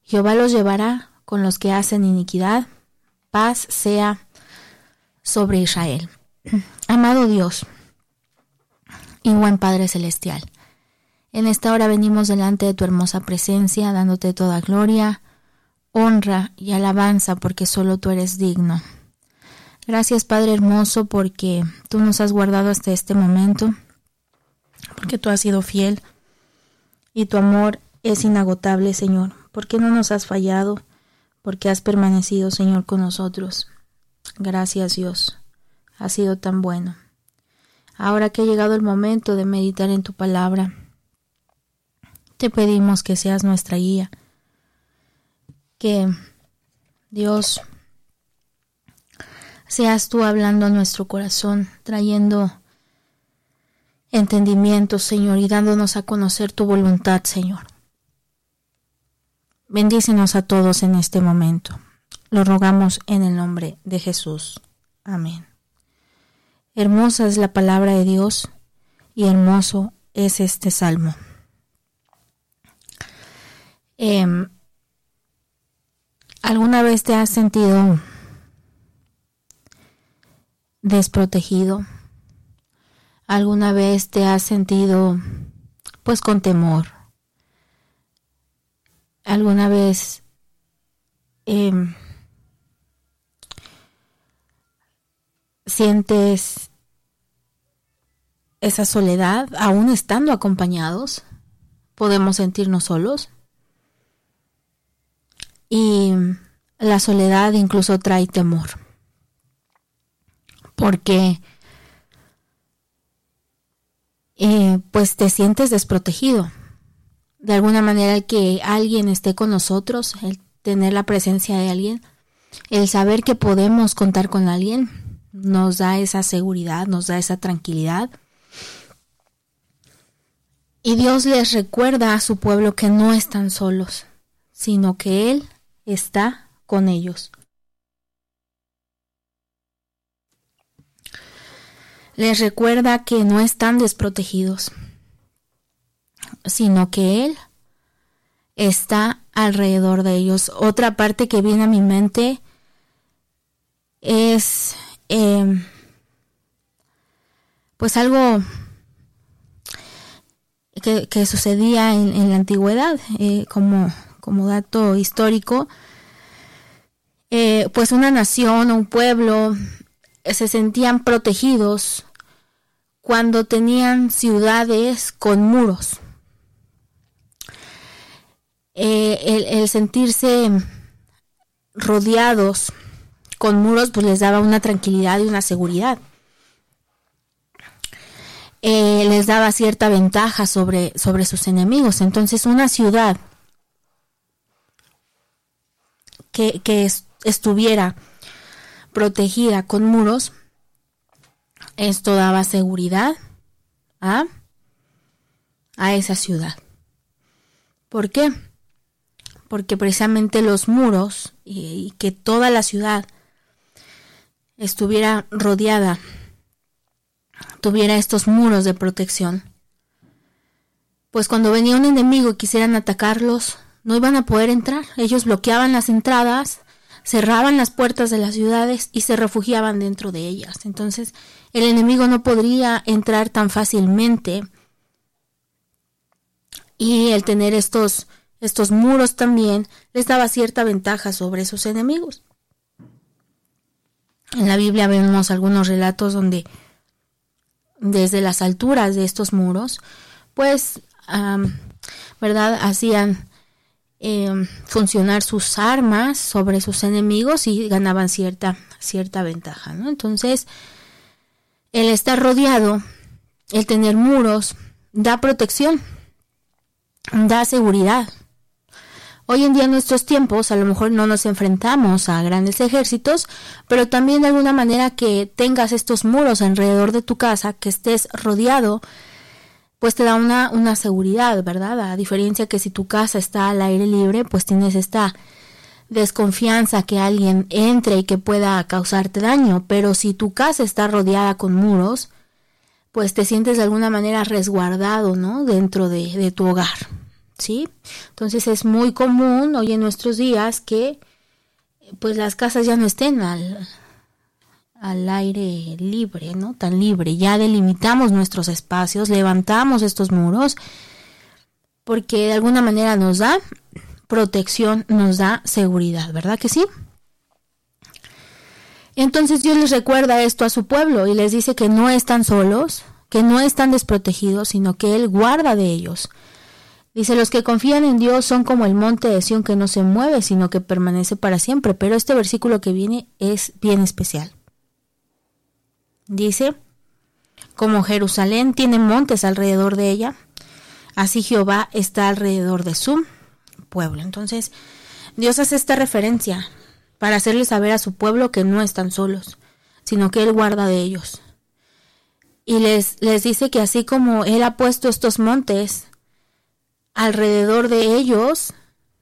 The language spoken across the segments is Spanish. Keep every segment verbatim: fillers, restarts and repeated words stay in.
Jehová los llevará con los que hacen iniquidad. Paz sea sobre Israel. Amado Dios y buen Padre Celestial, en esta hora venimos delante de tu hermosa presencia, dándote toda gloria, honra y alabanza, porque solo tú eres digno. Gracias, Padre hermoso, porque tú nos has guardado hasta este momento, porque tú has sido fiel y tu amor es inagotable, Señor, porque no nos has fallado, porque has permanecido, Señor, con nosotros. Gracias, Dios, has sido tan bueno. Ahora que ha llegado el momento de meditar en tu palabra, te pedimos que seas nuestra guía, que Dios seas tú hablando a nuestro corazón, trayendo entendimiento, Señor, y dándonos a conocer tu voluntad, Señor. Bendícenos a todos en este momento. Lo rogamos en el nombre de Jesús. Amén. Hermosa es la palabra de Dios y hermoso es este salmo. Eh, ¿Alguna vez te has sentido desprotegido? ¿Alguna vez te has sentido pues con temor? ¿Alguna vez eh, sientes esa soledad aún estando acompañados? ¿Podemos sentirnos solos? Y la soledad incluso trae temor, porque eh, pues te sientes desprotegido. De alguna manera el que alguien esté con nosotros, el tener la presencia de alguien, el saber que podemos contar con alguien, nos da esa seguridad, nos da esa tranquilidad. Y Dios les recuerda a su pueblo que no están solos, sino que Él está con ellos. Les recuerda que no están desprotegidos, sino que Él está alrededor de ellos. Otra parte que viene a mi mente es eh, pues algo que, que sucedía en, en la antigüedad, eh, como como dato histórico, eh, pues una nación o un pueblo eh, se sentían protegidos cuando tenían ciudades con muros. Eh, el, el sentirse rodeados con muros pues les daba una tranquilidad y una seguridad. Eh, les daba cierta ventaja sobre, sobre sus enemigos. Entonces una ciudad que, que est- estuviera protegida con muros, esto daba seguridad a, a esa ciudad. ¿Por qué? Porque precisamente los muros y, y que toda la ciudad estuviera rodeada, tuviera estos muros de protección, pues cuando venía un enemigo y quisieran atacarlos, no iban a poder entrar. Ellos bloqueaban las entradas, cerraban las puertas de las ciudades y se refugiaban dentro de ellas. Entonces el enemigo no podría entrar tan fácilmente, y el tener estos, estos muros también les daba cierta ventaja sobre sus enemigos. En la Biblia vemos algunos relatos donde desde las alturas de estos muros, pues, um, ¿verdad?, hacían eh, funcionar sus armas sobre sus enemigos y ganaban cierta, cierta ventaja, ¿no? Entonces, el estar rodeado, el tener muros, da protección, da seguridad. Hoy en día en nuestros tiempos a lo mejor no nos enfrentamos a grandes ejércitos, pero también de alguna manera que tengas estos muros alrededor de tu casa, que estés rodeado, pues te da una, una seguridad, ¿verdad? A diferencia que si tu casa está al aire libre, pues tienes esta desconfianza que alguien entre y que pueda causarte daño. Pero si tu casa está rodeada con muros, pues te sientes de alguna manera resguardado, ¿no?, dentro de, de tu hogar. ¿sí? Entonces es muy común hoy en nuestros días que pues las casas ya no estén al, al aire libre, ¿no? Tan libre. Ya delimitamos nuestros espacios, levantamos estos muros, porque de alguna manera nos da protección, nos da seguridad, ¿verdad que sí? Entonces Dios les recuerda esto a su pueblo y les dice que no están solos, que no están desprotegidos, sino que Él guarda de ellos. Dice, los que confían en Dios son como el monte de Sión que no se mueve, sino que permanece para siempre. Pero este versículo que viene es bien especial. Dice, como Jerusalén tiene montes alrededor de ella, así Jehová está alrededor de su pueblo. Entonces, Dios hace esta referencia para hacerle saber a su pueblo que no están solos, sino que Él guarda de ellos. Y les, les dice que así como Él ha puesto estos montes alrededor de ellos,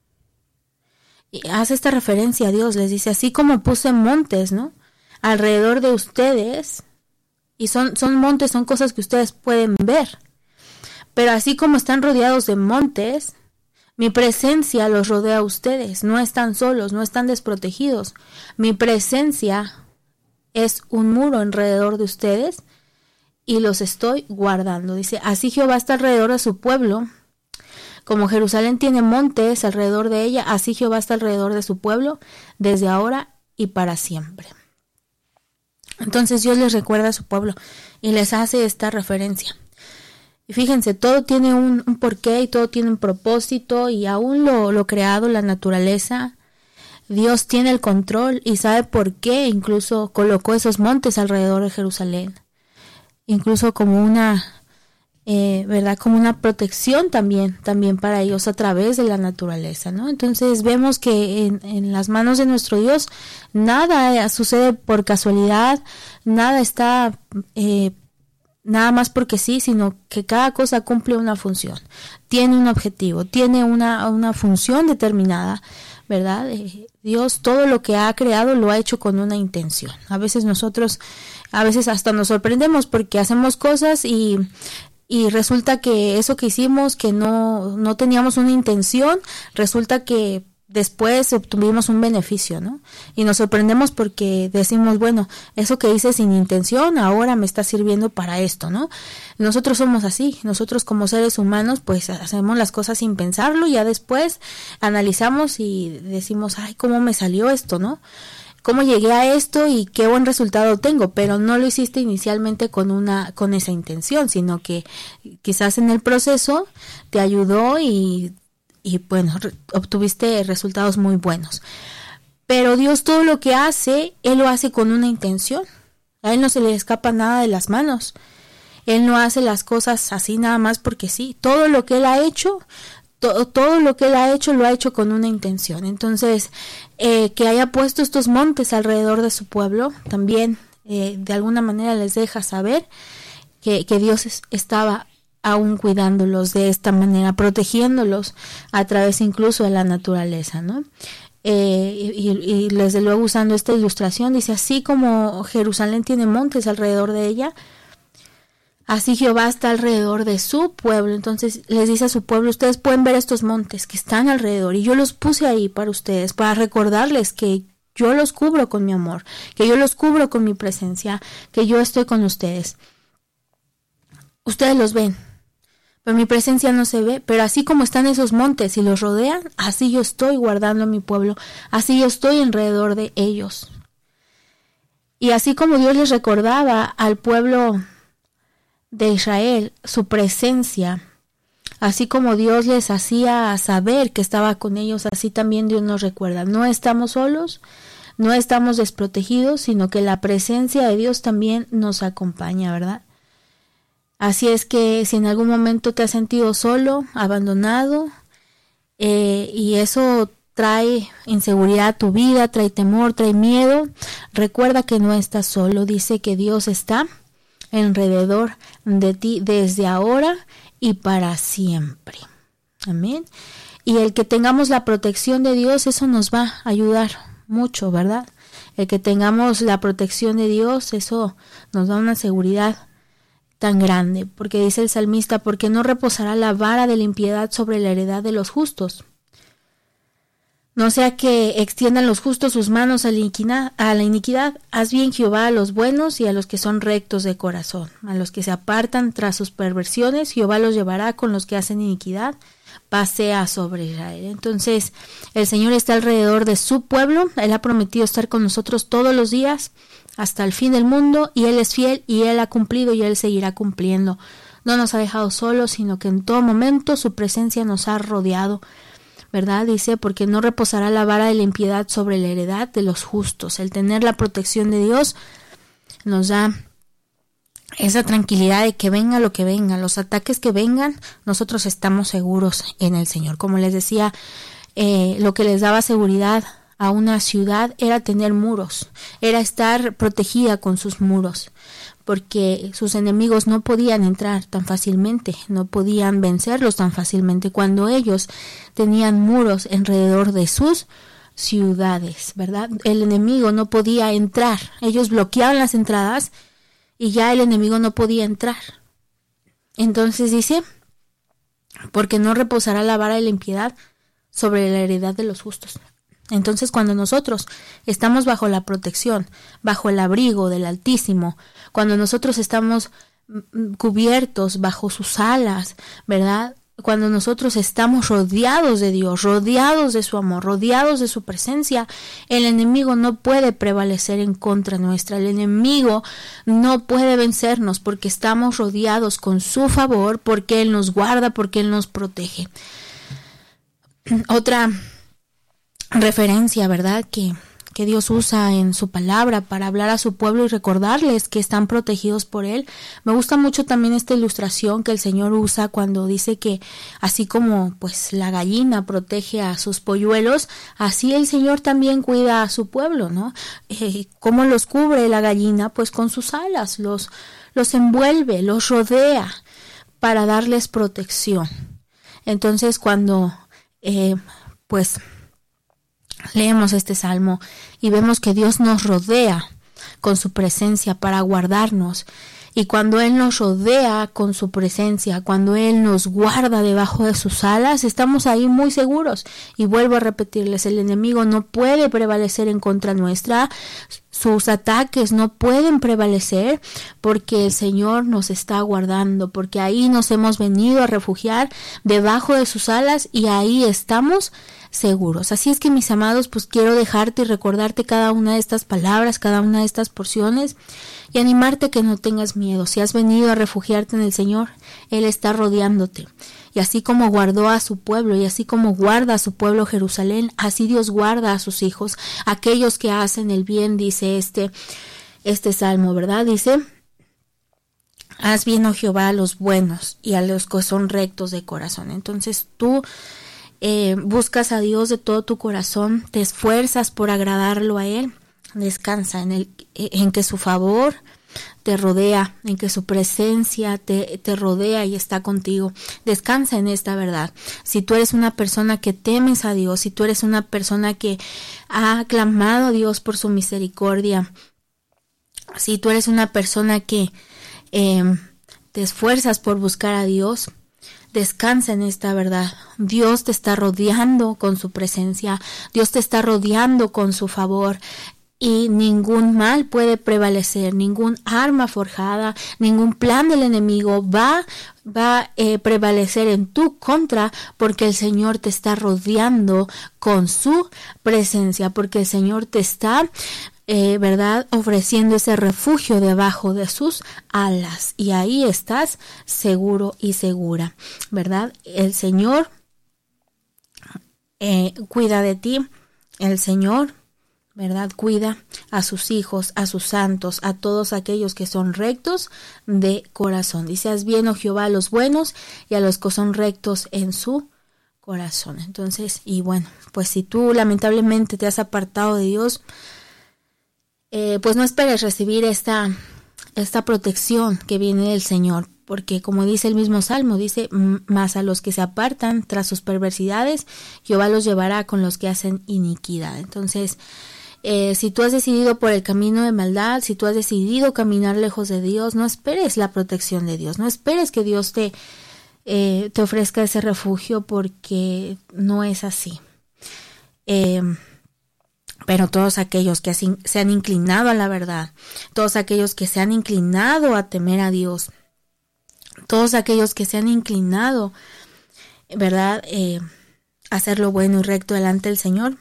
y hace esta referencia a Dios, les dice, así como puse montes, ¿no? Alrededor de ustedes, y son, son montes, son cosas que ustedes pueden ver, pero así como están rodeados de montes, mi presencia los rodea a ustedes, no están solos, no están desprotegidos, mi presencia es un muro alrededor de ustedes y los estoy guardando. Dice, así Jehová está alrededor de su pueblo, como Jerusalén tiene montes alrededor de ella, así Jehová está alrededor de su pueblo, desde ahora y para siempre. Entonces Dios les recuerda a su pueblo y les hace esta referencia. Y fíjense, todo tiene un, un porqué y todo tiene un propósito, y aún lo, lo creado, la naturaleza, Dios tiene el control y sabe por qué incluso colocó esos montes alrededor de Jerusalén. Incluso como una... Eh, ¿verdad? Como una protección también, también para ellos a través de la naturaleza, ¿no? Entonces vemos que en, en las manos de nuestro Dios nada sucede por casualidad, nada está eh, nada más porque sí, sino que cada cosa cumple una función, tiene un objetivo, tiene una, una función determinada, ¿verdad? Eh, Dios todo lo que ha creado lo ha hecho con una intención. A veces nosotros, a veces hasta nos sorprendemos porque hacemos cosas y Y resulta que eso que hicimos, que no, no teníamos una intención, resulta que después obtuvimos un beneficio, ¿no? Y nos sorprendemos porque decimos, bueno, eso que hice sin intención ahora me está sirviendo para esto, ¿no? Nosotros somos así, nosotros como seres humanos pues hacemos las cosas sin pensarlo y ya después analizamos y decimos, ay, ¿cómo me salió esto, no? ¿Cómo llegué a esto y qué buen resultado tengo? Pero no lo hiciste inicialmente con una con esa intención, sino que quizás en el proceso te ayudó y, y bueno, re, obtuviste resultados muy buenos. Pero Dios todo lo que hace, Él lo hace con una intención. A Él no se le escapa nada de las manos. Él no hace las cosas así nada más porque sí. Todo lo que Él ha hecho... Todo, todo lo que Él ha hecho, lo ha hecho con una intención. Entonces, eh, que haya puesto estos montes alrededor de su pueblo, también eh, de alguna manera les deja saber que, que Dios es, estaba aún cuidándolos de esta manera, protegiéndolos a través incluso de la naturaleza, ¿no? Eh, y, y desde luego usando esta ilustración, dice, así como Jerusalén tiene montes alrededor de ella, así Jehová está alrededor de su pueblo. Entonces les dice a su pueblo, ustedes pueden ver estos montes que están alrededor y yo los puse ahí para ustedes, para recordarles que yo los cubro con mi amor, que yo los cubro con mi presencia, que yo estoy con ustedes. Ustedes los ven, pero mi presencia no se ve, pero así como están esos montes y los rodean, así yo estoy guardando a mi pueblo, así yo estoy alrededor de ellos. Y así como Dios les recordaba al pueblo de Israel su presencia, así como Dios les hacía saber que estaba con ellos, así también Dios nos recuerda, no estamos solos, no estamos desprotegidos, sino que la presencia de Dios también nos acompaña, ¿verdad? Así es que si en algún momento te has sentido solo, abandonado, eh, y eso trae inseguridad a tu vida, trae temor, trae miedo, recuerda que no estás solo, dice que Dios está alrededor de ti desde ahora y para siempre. Amén. Y el que tengamos la protección de Dios, eso nos va a ayudar mucho, ¿verdad? El que tengamos la protección de Dios, eso nos da una seguridad tan grande, porque dice el salmista, porque no reposará la vara de la impiedad sobre la heredad de los justos. No sea que extiendan los justos sus manos a la iniquidad, a la iniquidad. Haz bien Jehová a los buenos y a los que son rectos de corazón. A los que se apartan tras sus perversiones, Jehová los llevará con los que hacen iniquidad. Pasea sobre Israel. Entonces, el Señor está alrededor de su pueblo. Él ha prometido estar con nosotros todos los días hasta el fin del mundo, y Él es fiel y Él ha cumplido y Él seguirá cumpliendo. No nos ha dejado solos, sino que en todo momento su presencia nos ha rodeado. ¿Verdad? Dice, porque no reposará la vara de la impiedad sobre la heredad de los justos. El tener la protección de Dios nos da esa tranquilidad de que venga lo que venga, los ataques que vengan, nosotros estamos seguros en el Señor. Como les decía, eh, lo que les daba seguridad a una ciudad era tener muros, era estar protegida con sus muros, porque sus enemigos no podían entrar tan fácilmente, no podían vencerlos tan fácilmente cuando ellos tenían muros alrededor de sus ciudades, ¿verdad? El enemigo no podía entrar, ellos bloqueaban las entradas y ya el enemigo no podía entrar. Entonces dice, porque no reposará la vara de la impiedad sobre la heredad de los justos. Entonces, cuando nosotros estamos bajo la protección, bajo el abrigo del Altísimo, cuando nosotros estamos cubiertos bajo sus alas, ¿verdad? Cuando nosotros estamos rodeados de Dios, rodeados de su amor, rodeados de su presencia, el enemigo no puede prevalecer en contra nuestra. El enemigo no puede vencernos porque estamos rodeados con su favor, porque Él nos guarda, porque Él nos protege. Otra referencia, ¿verdad?, que, que Dios usa en su palabra para hablar a su pueblo y recordarles que están protegidos por Él. Me gusta mucho también esta ilustración que el Señor usa cuando dice que así como pues la gallina protege a sus polluelos, así el Señor también cuida a su pueblo, ¿no? Eh, ¿Cómo los cubre la gallina? Pues con sus alas, los, los envuelve, los rodea para darles protección. Entonces cuando eh, pues leemos este salmo y vemos que Dios nos rodea con su presencia para guardarnos, y cuando Él nos rodea con su presencia, cuando Él nos guarda debajo de sus alas, estamos ahí muy seguros. Y vuelvo a repetirles, el enemigo no puede prevalecer en contra nuestra, sus ataques no pueden prevalecer, porque el Señor nos está guardando, porque ahí nos hemos venido a refugiar debajo de sus alas y ahí estamos seguros. Así es que, mis amados, pues quiero dejarte y recordarte cada una de estas palabras, cada una de estas porciones, y animarte que no tengas miedo. Si has venido a refugiarte en el Señor, Él está rodeándote. Y así como guardó a su pueblo, y así como guarda a su pueblo Jerusalén, así Dios guarda a sus hijos, aquellos que hacen el bien, dice este, este salmo, ¿verdad? Dice, haz bien, oh Jehová, a los buenos y a los que son rectos de corazón. Entonces tú eh, buscas a Dios de todo tu corazón, te esfuerzas por agradarlo a Él, descansa en, el, en que su favor te rodea, en que su presencia te, te rodea y está contigo. Descansa en esta verdad. Si tú eres una persona que temes a Dios, si tú eres una persona que ha clamado a Dios por su misericordia, si tú eres una persona que eh, te esfuerzas por buscar a Dios, descansa en esta verdad. Dios te está rodeando con su presencia, Dios te está rodeando con su favor. Y ningún mal puede prevalecer, ningún arma forjada, ningún plan del enemigo va, va a eh, prevalecer en tu contra, porque el Señor te está rodeando con su presencia, porque el Señor te está, eh, ¿verdad?, ofreciendo ese refugio debajo de sus alas. Y ahí estás seguro y segura, ¿verdad? El Señor eh, cuida de ti, el Señor, ¿verdad?, cuida a sus hijos, a sus santos, a todos aquellos que son rectos de corazón. Dice, haz bien, oh Jehová, a los buenos y a los que son rectos en su corazón. Entonces, y bueno, pues si tú lamentablemente te has apartado de Dios, eh, pues no esperes recibir esta, esta protección que viene del Señor. Porque como dice el mismo Salmo, dice, más a los que se apartan tras sus perversidades, Jehová los llevará con los que hacen iniquidad. Entonces, Eh, si tú has decidido por el camino de maldad, si tú has decidido caminar lejos de Dios, no esperes la protección de Dios, no esperes que Dios te, eh, te ofrezca ese refugio, porque no es así. Eh, pero todos aquellos que se han inclinado a la verdad, todos aquellos que se han inclinado a temer a Dios, todos aquellos que se han inclinado, ¿verdad?, eh, a hacer lo bueno y recto delante del Señor,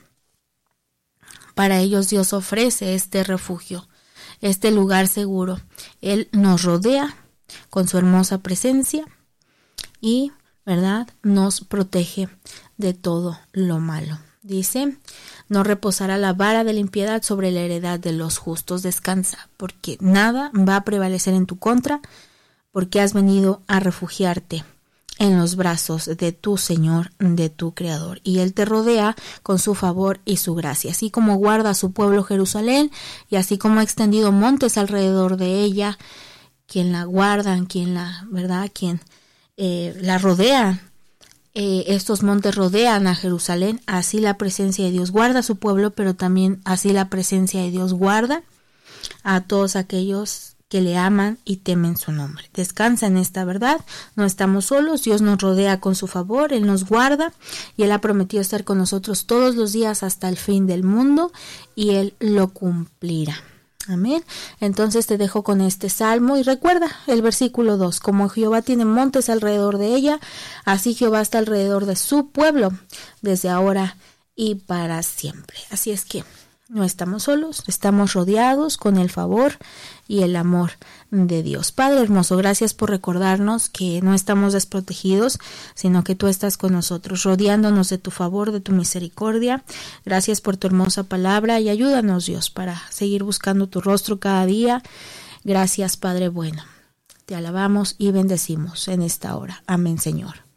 para ellos Dios ofrece este refugio, este lugar seguro. Él nos rodea con su hermosa presencia y, ¿verdad?, nos protege de todo lo malo. Dice, no reposará la vara de la impiedad sobre la heredad de los justos. Descansa, porque nada va a prevalecer en tu contra, porque has venido a refugiarte en los brazos de tu Señor, de tu Creador. Y Él te rodea con su favor y su gracia. Así como guarda a su pueblo Jerusalén, y así como ha extendido montes alrededor de ella, quien la guardan, quien la, ¿verdad?, quien eh, la rodea. Eh, estos montes rodean a Jerusalén, así la presencia de Dios guarda a su pueblo, pero también así la presencia de Dios guarda a todos aquellos que le aman y temen su nombre. Descansa en esta verdad, no estamos solos, Dios nos rodea con su favor, Él nos guarda y Él ha prometido estar con nosotros todos los días hasta el fin del mundo, y Él lo cumplirá. Amén. Entonces te dejo con este salmo y recuerda el versículo dos. Como Jehová tiene montes alrededor de ella, así Jehová está alrededor de su pueblo, desde ahora y para siempre. Así es que no estamos solos, estamos rodeados con el favor y el amor de Dios. Padre hermoso, gracias por recordarnos que no estamos desprotegidos, sino que tú estás con nosotros, rodeándonos de tu favor, de tu misericordia. Gracias por tu hermosa palabra y ayúdanos, Dios, para seguir buscando tu rostro cada día. Gracias, Padre bueno. Te alabamos y bendecimos en esta hora. Amén, Señor.